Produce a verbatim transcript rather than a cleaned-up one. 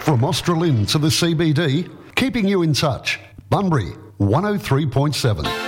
From Australind to the C B D, keeping you in touch. Bunbury, one oh three point seven.